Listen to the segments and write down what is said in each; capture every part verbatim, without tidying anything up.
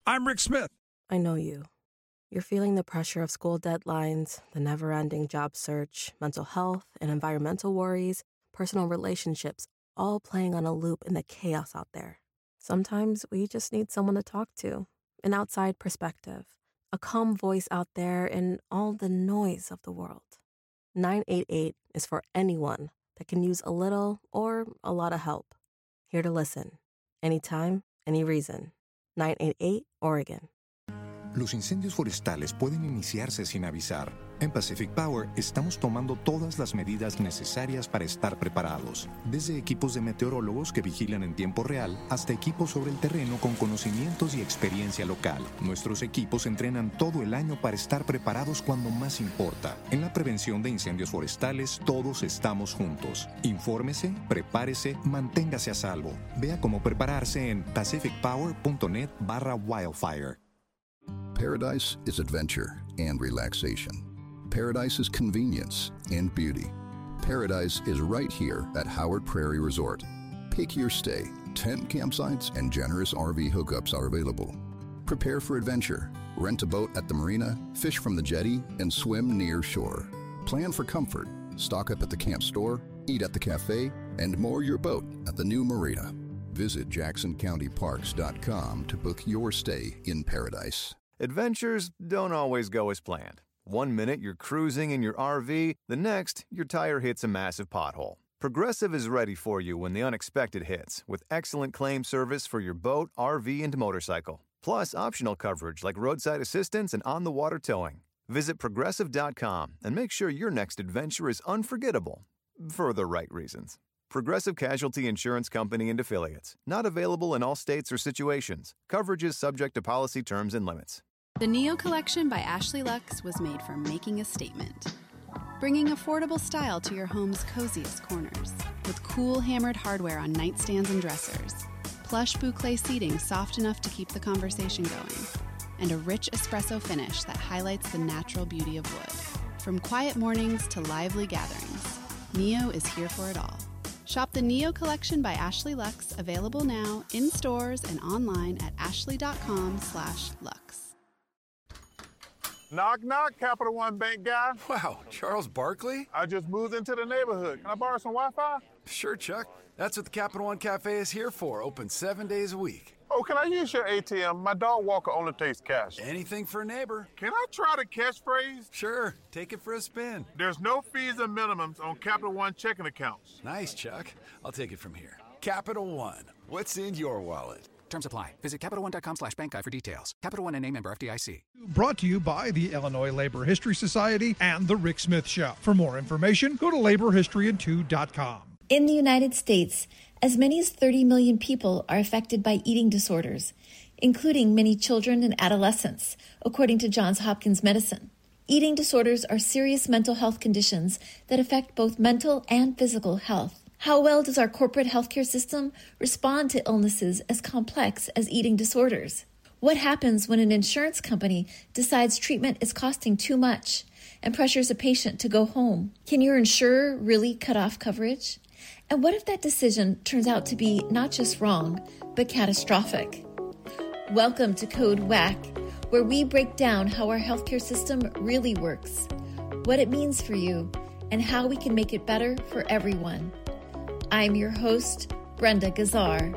I'm Rick Smith. I know you. You're feeling the pressure of school deadlines, the never-ending job search, mental health and environmental worries, personal relationships, all playing on a loop in the chaos out there. Sometimes we just need someone to talk to, an outside perspective, a calm voice out there in all the noise of the world. nine eight eight is for anyone that can use a little or a lot of help. Here to listen. Anytime, any reason. nine eight eight, Oregon. Los incendios forestales pueden iniciarse sin avisar. En Pacific Power estamos tomando todas las medidas necesarias para estar preparados, desde equipos de meteorólogos que vigilan en tiempo real hasta equipos sobre el terreno con conocimientos y experiencia local. Nuestros equipos entrenan todo el año para estar preparados cuando más importa. En la prevención de incendios forestales, todos estamos juntos. Infórmese, prepárese, manténgase a salvo. Vea cómo prepararse en pacificpower.net barra wildfire. Paradise is adventure and relaxation. Paradise is convenience and beauty. Paradise is right here at Howard Prairie Resort. Pick your stay. Tent campsites and generous R V hookups are available. Prepare for adventure. Rent a boat at the marina, fish from the jetty, and swim near shore. Plan for comfort. Stock up at the camp store, eat at the cafe, and moor your boat at the new marina. Visit Jackson County Parks dot com to book your stay in paradise. Adventures don't always go as planned. One minute you're cruising in your R V, the next your tire hits a massive pothole. Progressive is ready for you when the unexpected hits, with excellent claim service for your boat, R V, and motorcycle. Plus optional coverage like roadside assistance and on-the-water towing. Visit Progressive dot com and make sure your next adventure is unforgettable, for the right reasons. Progressive Casualty Insurance Company and Affiliates. Not available in all states or situations. Coverage is subject to policy terms and limits. The Neo Collection by Ashley Lux was made for making a statement. Bringing affordable style to your home's coziest corners. With cool hammered hardware on nightstands and dressers. Plush boucle seating soft enough to keep the conversation going. And a rich espresso finish that highlights the natural beauty of wood. From quiet mornings to lively gatherings, Neo is here for it all. Shop the Neo Collection by Ashley Lux, available now in stores and online at ashley.com slash Lux. Knock, knock, Capital One Bank guy. Wow, Charles Barkley? I just moved into the neighborhood. Can I borrow some Wi-Fi? Sure, Chuck. That's what the Capital One Cafe is here for, open seven days a week. Oh, can I use your A T M? My dog walker only takes cash. Anything for a neighbor. Can I try the catchphrase? Sure, take it for a spin. There's no fees or minimums on Capital One checking accounts. Nice, Chuck. I'll take it from here. Capital One. What's in your wallet? Terms apply. Visit CapitalOne.com slash bank guide for details. Capital One and name member F D I C. Brought to you by the Illinois Labor History Society and The Rick Smith Show. For more information, go to labor history in two dot com. In the United States, as many as thirty million people are affected by eating disorders, including many children and adolescents, according to Johns Hopkins Medicine. Eating disorders are serious mental health conditions that affect both mental and physical health. How well does our corporate healthcare system respond to illnesses as complex as eating disorders? What happens when an insurance company decides treatment is costing too much and pressures a patient to go home? Can your insurer really cut off coverage? And what if that decision turns out to be not just wrong, but catastrophic? Welcome to Code W A C, where we break down how our healthcare system really works, what it means for you, and how we can make it better for everyone. I'm your host, Brenda Gazzar.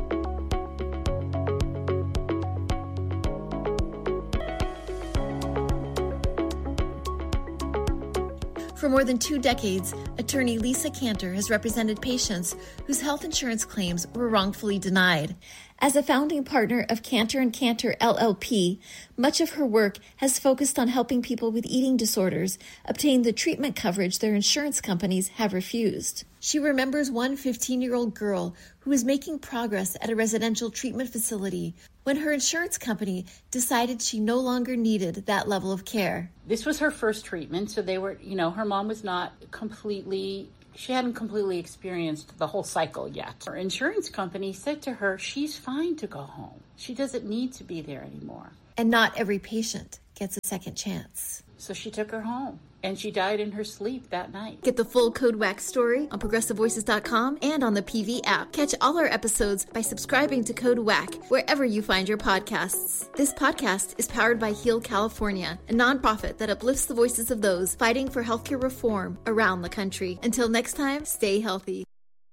For more than two decades, attorney Lisa Cantor has represented patients whose health insurance claims were wrongfully denied. As a founding partner of Cantor and Cantor L L P, much of her work has focused on helping people with eating disorders obtain the treatment coverage their insurance companies have refused. She remembers one fifteen-year-old girl who was making progress at a residential treatment facility when her insurance company decided she no longer needed that level of care. This was her first treatment, so they were, you know, her mom was not completely, she hadn't completely experienced the whole cycle yet. Her insurance company said to her, she's fine to go home. She doesn't need to be there anymore. And not every patient gets a second chance. So she took her home, and she died in her sleep that night. Get the full Code Wax story on progressive voices dot com and on the P V app. Catch all our episodes by subscribing to Code W A C wherever you find your podcasts. This podcast is powered by Heal California, a nonprofit that uplifts the voices of those fighting for healthcare reform around the country. Until next time, stay healthy.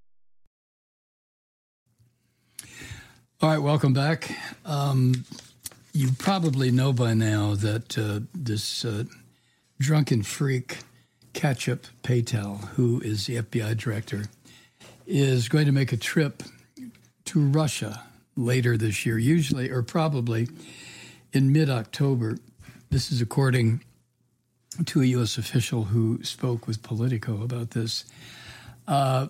All right, welcome back. Um, you probably know by now that uh, this uh, drunken freak, Ketchup Patel, who is the F B I director, is going to make a trip to Russia later this year, usually or probably in mid-October. This is according to a U S official who spoke with Politico about this. Uh,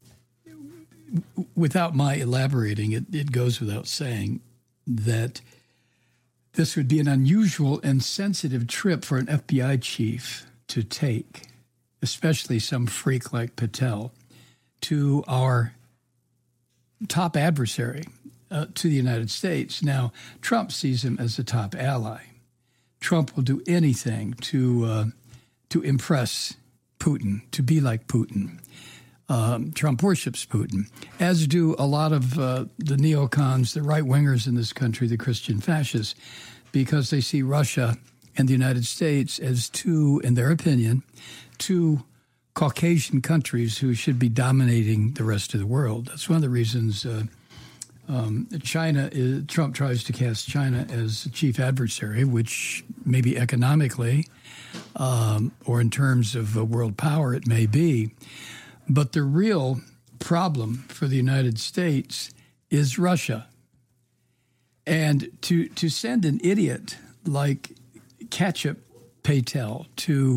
without my elaborating, it, it goes without saying that this would be an unusual and sensitive trip for an F B I chief to take, especially some freak like Patel, to our top adversary, uh, to the United States. Now, Trump sees him as a top ally. Trump will do anything to uh, to impress Putin, to be like Putin. Um, Trump worships Putin, as do a lot of uh, the neocons, the right-wingers in this country, the Christian fascists, because they see Russia and the United States as two, in their opinion, two Caucasian countries who should be dominating the rest of the world. That's one of the reasons uh, um, China is, Trump tries to cast China as a chief adversary, which maybe economically um, or in terms of uh, world power it may be. But the real problem for the United States is Russia. And to to send an idiot like Ketchup Patel to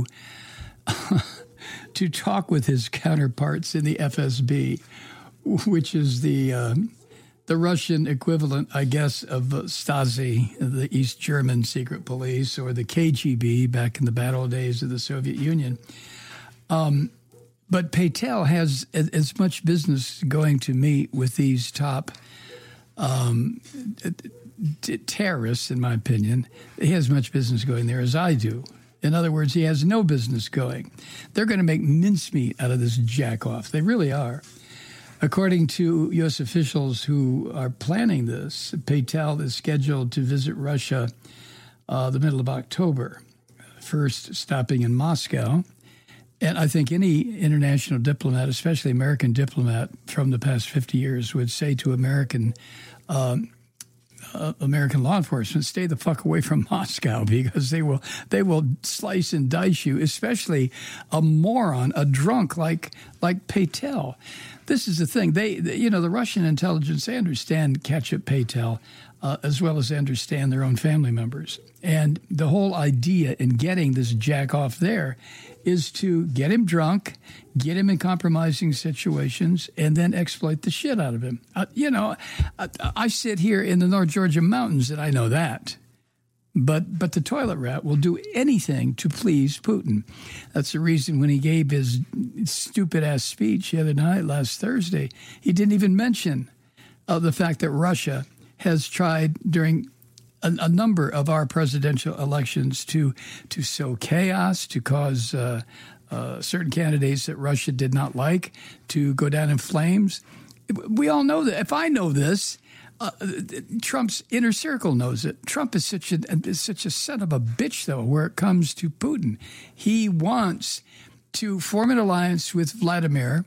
to talk with his counterparts in the F S B, which is the uh, the Russian equivalent, I guess, of Stasi, the East German secret police, or the K G B back in the bad old days of the Soviet Union. Um, But Patel has as much business going to meet with these top um, t- terrorists, in my opinion. He has as much business going there as I do. In other words, he has no business going. They're going to make mincemeat out of this jack-off. They really are. According to U S officials who are planning this, Patel is scheduled to visit Russia uh, the middle of October, first stopping in Moscow. And I think any international diplomat, especially American diplomat from the past fifty years, would say to American um, uh, American law enforcement, stay the fuck away from Moscow, because they will they will slice and dice you, especially a moron, a drunk like like Patel. This is the thing. They, they you know, the Russian intelligence, they understand Ketchup Patel uh, as well as they understand their own family members. And the whole idea in getting this jack off there is to get him drunk, get him in compromising situations, and then exploit the shit out of him. Uh, you know, I, I sit here in the North Georgia mountains and I know that. But but the toilet rat will do anything to please Putin. That's the reason when he gave his stupid-ass speech the other night, last Thursday, he didn't even mention uh, the fact that Russia has tried during A, a number of our presidential elections to to sow chaos, to cause uh, uh, certain candidates that Russia did not like to go down in flames. We all know that. If I know this, uh, Trump's inner circle knows it. Trump is such a is such a son of a bitch, though, where it comes to Putin. He wants to form an alliance with Vladimir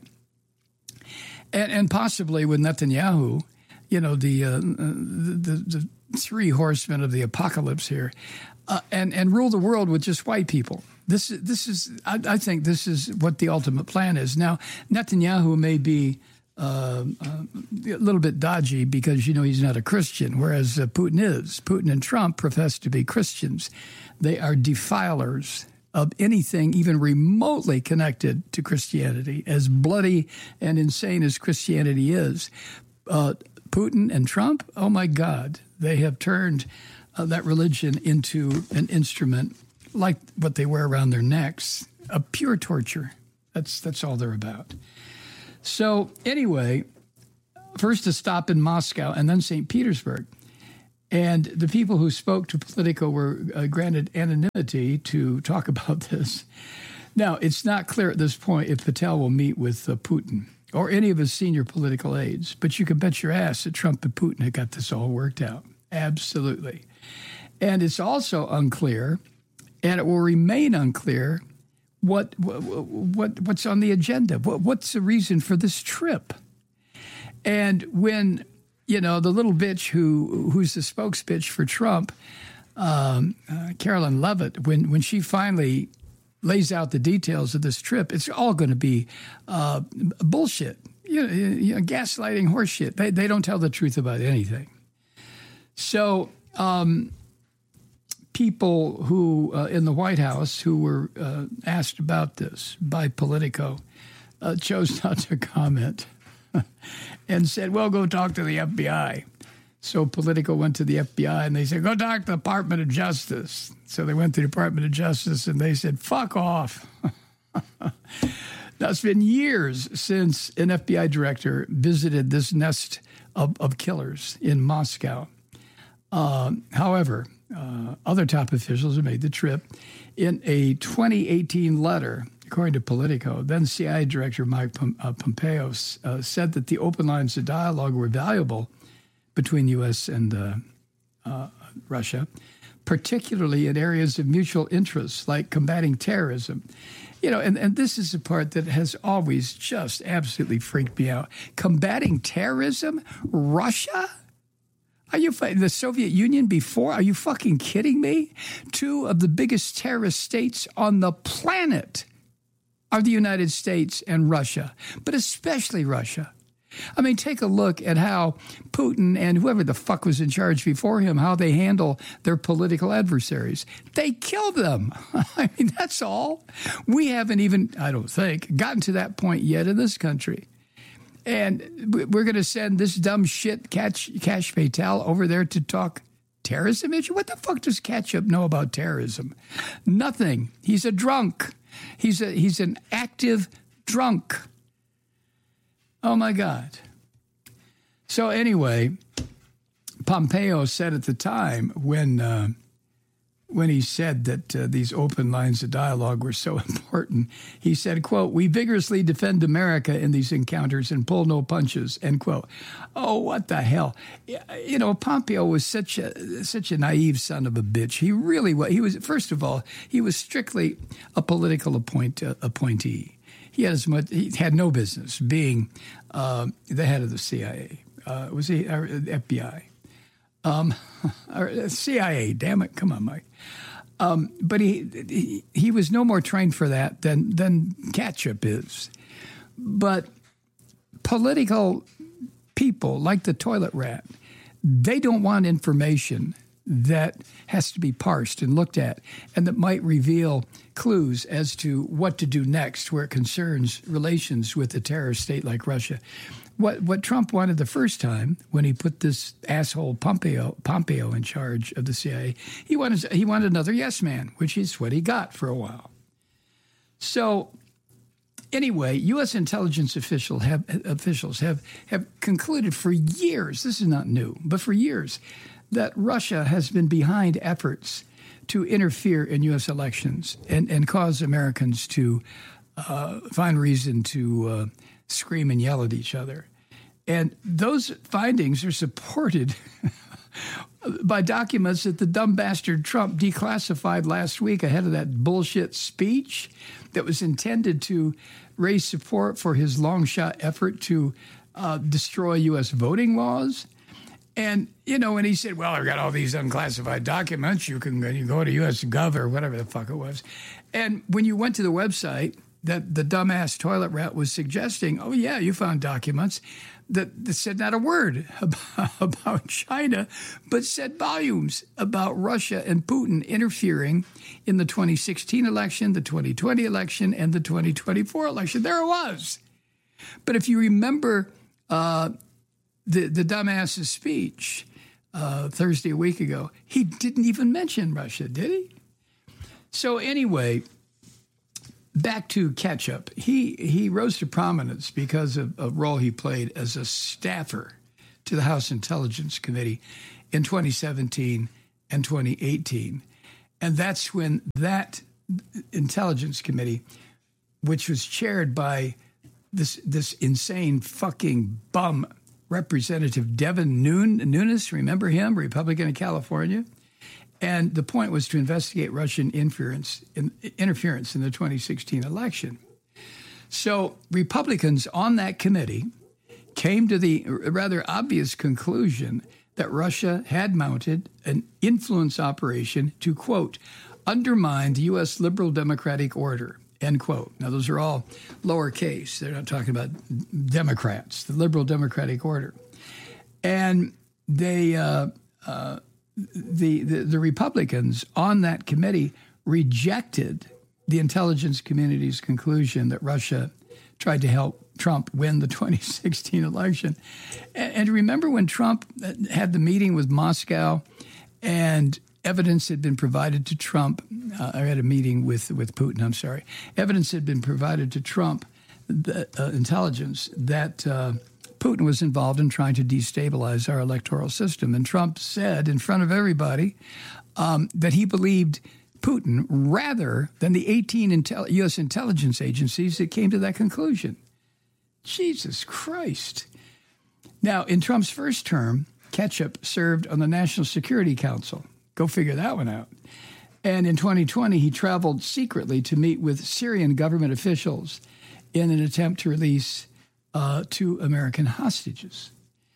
and, and possibly with Netanyahu. You know, the uh, the, the, the three horsemen of the apocalypse here, uh, and and rule the world with just white people. This this is I, I think this is what the ultimate plan is. Now, Netanyahu may be uh, uh, a little bit dodgy because, you know, he's not a Christian, whereas uh, Putin is. Putin and Trump profess to be Christians. They are defilers of anything even remotely connected to Christianity, as bloody and insane as Christianity is. Uh, Putin and Trump, oh my God, they have turned uh, that religion into an instrument like what they wear around their necks, a pure torture. That's that's all they're about. So anyway, first a stop in Moscow and then Saint Petersburg. And the people who spoke to Politico were uh, granted anonymity to talk about this. Now, it's not clear at this point if Patel will meet with uh, Putin or any of his senior political aides, but you can bet your ass that Trump and Putin have got this all worked out. Absolutely. And it's also unclear, and it will remain unclear, what, what, what what's on the agenda. What, what's the reason for this trip? And when, you know, the little bitch who who's the spokesbitch for Trump, um, uh, Carolyn Levitt, when, when she finally lays out the details of this trip, it's all going to be uh, bullshit, you know, you know, gaslighting horseshit. They they don't tell the truth about anything. So um, people who uh, in the White House who were uh, asked about this by Politico uh, chose not to comment and said, well, go talk to the F B I. So Politico went to the F B I and they said, go talk to the Department of Justice. So they went to the Department of Justice and they said, fuck off. Now, it's been years since an F B I director visited this nest of, of killers in Moscow. Uh, however, uh, other top officials have made the trip. In a twenty eighteen letter, according to Politico, then C I A Director Mike Pompeo uh, said that the open lines of dialogue were valuable between U S and uh, uh, Russia, particularly in areas of mutual interest like combating terrorism. You know, and, and this is the part that has always just absolutely freaked me out. Combating terrorism? Russia? Are you fighting the Soviet Union before? Are you fucking kidding me? Two of the biggest terrorist states on the planet are the United States and Russia, but especially Russia. I mean, take a look at how Putin and whoever the fuck was in charge before him, how they handle their political adversaries. They kill them. I mean, that's all. We haven't even, I don't think, gotten to that point yet in this country. And we're going to send this dumb shit, Kash, Kash Patel, over there to talk terrorism issue? What the fuck does Ketchup know about terrorism? Nothing. He's a drunk. He's a he's an active drunk. Oh, my God. So anyway, Pompeo said at the time when uh, when he said that uh, these open lines of dialogue were so important, he said, quote, we vigorously defend America in these encounters and pull no punches, end quote. Oh, what the hell? You know, Pompeo was such a such a naive son of a bitch. He really was. He was, first of all, he was strictly a political appoint, uh, appointee. He had, as much, he had no business being uh, the head of the C I A. Uh, was he uh, the F B I? Um, or C I A, damn it. Come on, Mike. Um, but he, he he was no more trained for that than, than Ketchup is. But political people, like the toilet rat, they don't want information that has to be parsed and looked at and that might reveal clues as to what to do next where it concerns relations with a terrorist state like Russia. What what Trump wanted the first time when he put this asshole Pompeo Pompeo in charge of the C I A, he wanted he wanted another yes man, which is what he got for a while. So anyway, U S intelligence official have, officials have, have concluded for years, this is not new, but for years, that Russia has been behind efforts to interfere in U S elections and, and cause Americans to uh, find reason to uh, scream and yell at each other. And those findings are supported by documents that the dumb bastard Trump declassified last week ahead of that bullshit speech that was intended to raise support for his long-shot effort to uh, destroy U S voting laws. And, you know, when he said, well, I've got all these unclassified documents, you can, you can go to U S Gov or whatever the fuck it was. And when you went to the website that the dumbass toilet rat was suggesting, oh, yeah, you found documents that, that said not a word about, about China, but said volumes about Russia and Putin interfering in the twenty sixteen election, the twenty twenty election, and the twenty twenty-four election. There it was. But if you remember uh, the, the dumbass's speech uh, Thursday a week ago, he didn't even mention Russia, did he? So anyway, back to Ketchup. He he rose to prominence because of a role he played as a staffer to the House Intelligence Committee in twenty seventeen and twenty eighteen. And that's when that intelligence committee, which was chaired by this this insane fucking bum Representative Devin Nunes, remember him, Republican of California? And the point was to investigate Russian interference in, interference in the twenty sixteen election. So Republicans on that committee came to the rather obvious conclusion that Russia had mounted an influence operation to, quote, undermine the U S liberal democratic order, end quote. Now, those are all lowercase. They're not talking about Democrats, the liberal democratic order. And they, uh, uh, the, the, the Republicans on that committee rejected the intelligence community's conclusion that Russia tried to help Trump win the twenty sixteen election. And, and remember when Trump had the meeting with Moscow and evidence had been provided to Trump. Uh, I had a meeting with, with Putin, I'm sorry. Evidence had been provided to Trump, the, uh, intelligence, that uh, Putin was involved in trying to destabilize our electoral system. And Trump said in front of everybody um, that he believed Putin rather than the eighteen intel- U S intelligence agencies that came to that conclusion. Jesus Christ. Now, in Trump's first term, Ketchup served on the National Security Council. Go figure that one out. And in twenty twenty, he traveled secretly to meet with Syrian government officials in an attempt to release uh, two American hostages.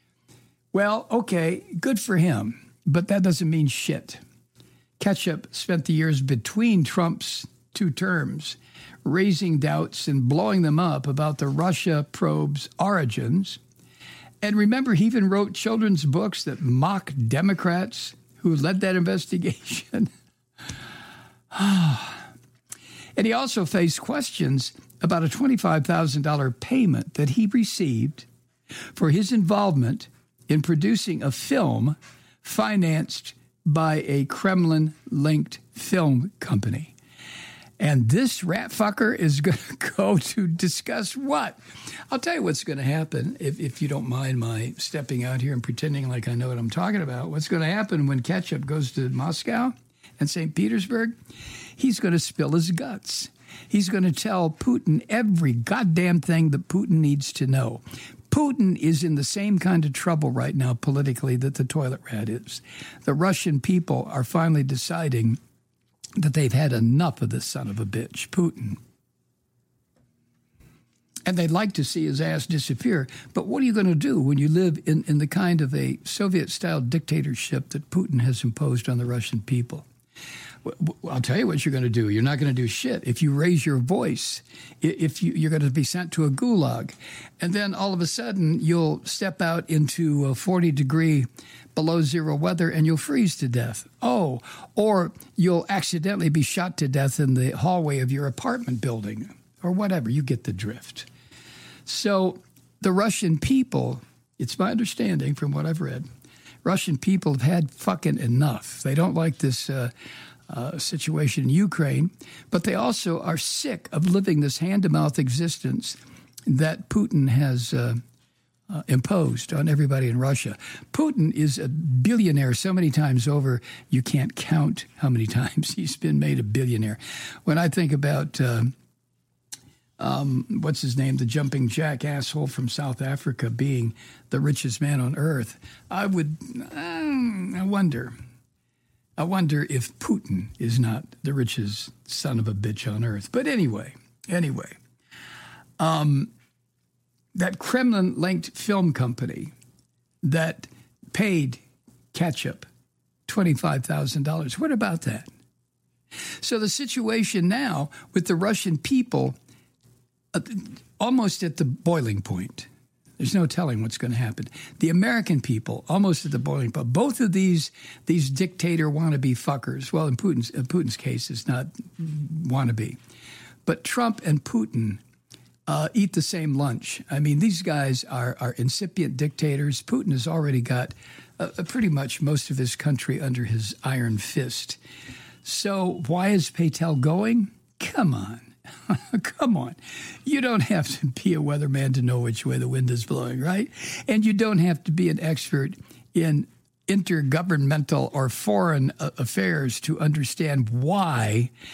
Well, okay, good for him, but that doesn't mean shit. Ketchup spent the years between Trump's two terms raising doubts and blowing them up about the Russia probe's origins. And remember, he even wrote children's books that mock Democrats who led that investigation. And he also faced questions about a twenty-five thousand dollars payment that he received for his involvement in producing a film financed by a Kremlin-linked film company. And this rat fucker is going to go to discuss what? I'll tell you what's going to happen, if, if you don't mind my stepping out here and pretending like I know what I'm talking about. What's going to happen when Ketchup goes to Moscow and Saint Petersburg? He's going to spill his guts. He's going to tell Putin every goddamn thing that Putin needs to know. Putin is in the same kind of trouble right now politically that the toilet rat is. The Russian people are finally deciding that they've had enough of this son of a bitch, Putin. And they'd like to see his ass disappear. But what are you going to do when you live in, in the kind of a Soviet-style dictatorship that Putin has imposed on the Russian people? I'll tell you what you're going to do. You're not going to do shit. If you raise your voice, if you, you're going to be sent to a gulag, and then all of a sudden you'll step out into a forty degree below zero weather and you'll freeze to death. Oh, or you'll accidentally be shot to death in the hallway of your apartment building or whatever. You get the drift. So the Russian people, it's my understanding from what I've read, Russian people have had fucking enough. They don't like this uh, uh, situation in Ukraine, but they also are sick of living this hand-to-mouth existence that Putin has uh, uh, imposed on everybody in Russia. Putin is a billionaire so many times over, you can't count how many times he's been made a billionaire. When I think about... Uh, Um, what's his name, the jumping jack asshole from South Africa being the richest man on earth, I would, uh, I wonder, I wonder if Putin is not the richest son of a bitch on earth. But anyway, anyway, um, that Kremlin-linked film company that paid Ketchup twenty-five thousand dollars, what about that? So the situation now with the Russian people almost at the boiling point. There's no telling what's going to happen. The American people, almost at the boiling point. Both of these these dictator wannabe fuckers, well, in Putin's, in Putin's case, it's not wannabe. But Trump and Putin uh, eat the same lunch. I mean, these guys are, are incipient dictators. Putin has already got uh, pretty much most of his country under his iron fist. So why is Patel going? Come on. Come on. You don't have to be a weatherman to know which way the wind is blowing, right? And you don't have to be an expert in intergovernmental or foreign affairs to understand why